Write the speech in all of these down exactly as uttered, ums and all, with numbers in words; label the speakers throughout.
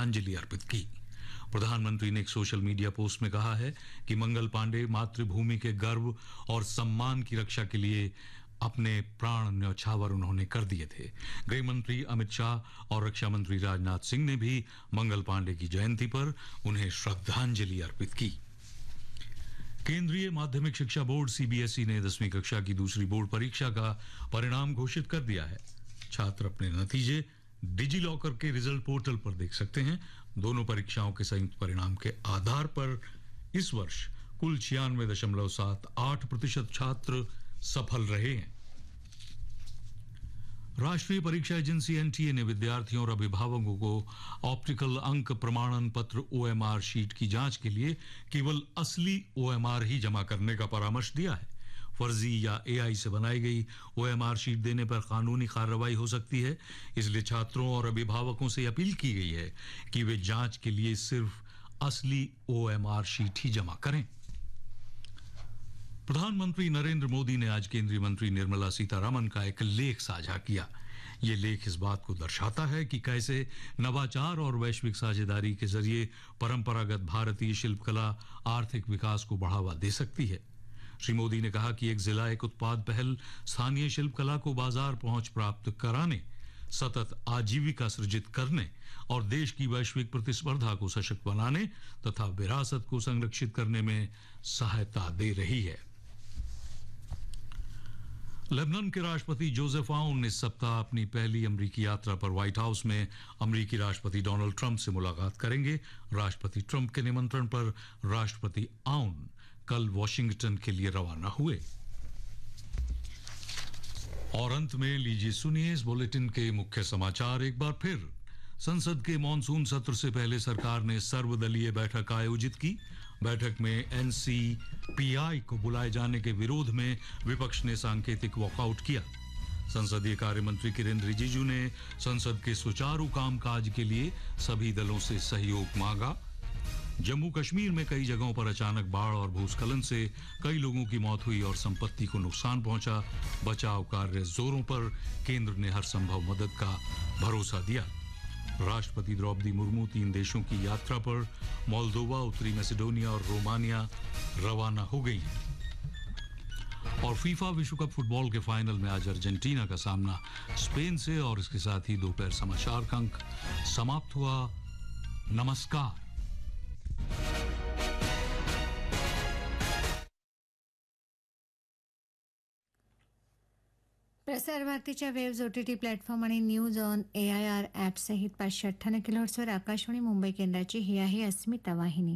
Speaker 1: श्रद्धांजलि अर्पित की। प्रधानमंत्री ने एक सोशल मीडिया पोस्ट में कहा है कि मंगल पांडे मातृभूमि के गर्व और सम्मान की रक्षा के लिए अपने प्राण न्यौछावर उन्होंने कर दिए थे। गृह मंत्री अमित शाह और रक्षा मंत्री राजनाथ सिंह ने भी मंगल पांडे की जयंती पर उन्हें श्रद्धांजलि अर्पित की। केंद्रीय माध्यमिक शिक्षा बोर्ड सीबीएसई ने दसवीं कक्षा की दूसरी बोर्ड परीक्षा का परिणाम घोषित कर दिया है। छात्र अपने नतीजे डिजी लॉकर के रिजल्ट पोर्टल पर देख सकते हैं। दोनों परीक्षाओं के संयुक्त परिणाम के आधार पर इस वर्ष कुल छियानवे दशमलव सात आठ प्रतिशत छात्र सफल रहे हैं। राष्ट्रीय परीक्षा एजेंसी एनटीए ने विद्यार्थियों और अभिभावकों को ऑप्टिकल अंक प्रमाणन पत्र ओएमआर शीट की जांच के लिए केवल असली ओएमआर ही जमा करने का परामर्श दिया है। फर्जी या एआई से बनाई गई ओएमआर शीट देने पर कानूनी कार्रवाई हो सकती है, इसलिए छात्रों और अभिभावकों से अपील की गई है कि वे जांच के लिए सिर्फ असली ओएमआर शीट ही जमा करें। प्रधानमंत्री नरेंद्र मोदी ने आज केंद्रीय मंत्री निर्मला सीतारमण का एक लेख साझा किया। ये लेख इस बात को दर्शाता है कि कैसे नवाचार और वैश्विक साझेदारी के जरिए परंपरागत भारतीय शिल्पकला आर्थिक विकास को बढ़ावा दे सकती है। श्री मोदी ने कहा कि एक जिला एक उत्पाद पहल स्थानीय शिल्पकला को बाजार पहुंच प्राप्त कराने, सतत आजीविका सृजित करने और देश की वैश्विक प्रतिस्पर्धा को सशक्त बनाने तथा विरासत को संरक्षित करने में सहायता दे रही है। लेबनान के राष्ट्रपति जोसेफ आउन इस सप्ताह अपनी पहली अमेरिकी यात्रा पर व्हाइट हाउस में अमेरिकी राष्ट्रपति डोनाल्ड ट्रंप से मुलाकात करेंगे। राष्ट्रपति ट्रंप के निमंत्रण पर राष्ट्रपति आउन कल वॉशिंगटन के लिए रवाना हुए। और अंत में लीजिए सुनिए इस बुलेटिन के मुख्य समाचार एक बार फिर। संसद के मॉनसून सत्र से पहले सरकार ने सर्वदलीय बैठक आयोजित की। बैठक में एनसीपीआई को बुलाए जाने के विरोध में विपक्ष ने सांकेतिक वॉकआउट किया। संसदीय कार्य मंत्री किरेन रिजिजू ने संसद के सुचारू कामकाज के लिए सभी दलों से सहयोग मांगा। जम्मू कश्मीर में कई जगहों पर अचानक बाढ़ और भूस्खलन से कई लोगों की मौत हुई और संपत्ति को नुकसान पहुंचा। बचाव कार्य जोरों पर, केंद्र ने हर संभव मदद का भरोसा दिया। राष्ट्रपति द्रौपदी मुर्मू तीन देशों की यात्रा पर मोल्दोवा, उत्तरी मैसेडोनिया और रोमानिया रवाना हो गई। और फीफा विश्व कप फुटबॉल के फाइनल में आज अर्जेंटीना का सामना स्पेन से। और इसके साथ ही दोपहर समाचार का अंक समाप्त हुआ। नमस्कार।
Speaker 2: प्रसार भारतीच्या वेव्स ओटीटी प्लॅटफॉर्म आणि news on A I R app सहित पाचशे अठ्ठ्याण्णव किलोहर्ट्सवर आकाशवाणी मुंबई केंद्राची ही आहे अस्मिता वाहिनी।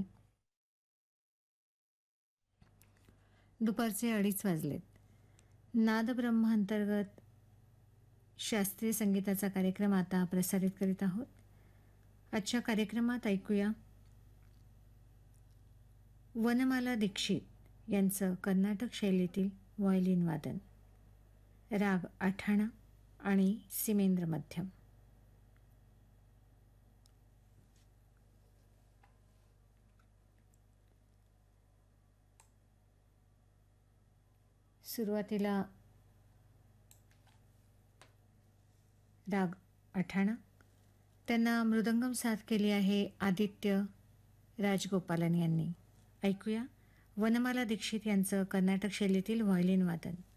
Speaker 2: दुपारचे अडीच वाजलेत। नादब्रह्म अंतर्गत शास्त्रीय संगीताचा कार्यक्रम आता प्रसारित करीत आहोत। आजच्या कार्यक्रमात ऐकूया वनमाला दीक्षित यांचं कर्नाटक शैलीतील व्हायोलिन वादन, राग अठाणा आणि सीमेंद्र मध्यम। सुरुवातीला राग अठाणा, त्यांना मृदंगम साथ केली आहे आदित्य राजगोपालन यांनी। ऐकूया वनमाला दीक्षित यांचं कर्नाटक शैलीतील व्हायोलिन वादन।